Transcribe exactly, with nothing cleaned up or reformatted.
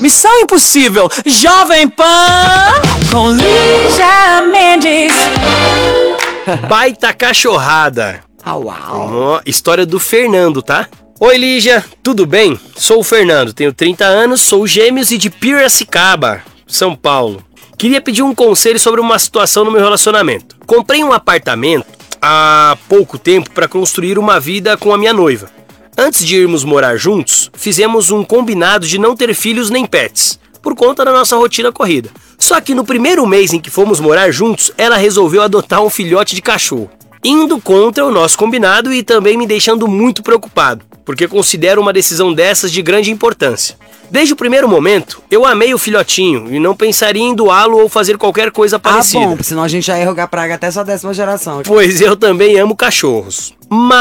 Missão Impossível, Jovem Pan, com Lígia Mendes. Baita cachorrada. Ah, uau. Ó, história do Fernando, tá? Oi, Lígia, tudo bem? Sou o Fernando, tenho trinta anos, sou gêmeos e de Piracicaba, São Paulo. Queria pedir um conselho sobre uma situação no meu relacionamento. Comprei um apartamento há pouco tempo para construir uma vida com a minha noiva. Antes de irmos morar juntos, fizemos um combinado de não ter filhos nem pets, por conta da nossa rotina corrida. Só que no primeiro mês em que fomos morar juntos, ela resolveu adotar um filhote de cachorro, indo contra o nosso combinado e também me deixando muito preocupado, porque considero uma decisão dessas de grande importância. Desde o primeiro momento, eu amei o filhotinho e não pensaria em doá-lo ou fazer qualquer coisa parecida. Ah, bom, senão a gente já ia rogar praga até sua décima geração. Pois eu também amo cachorros. Mas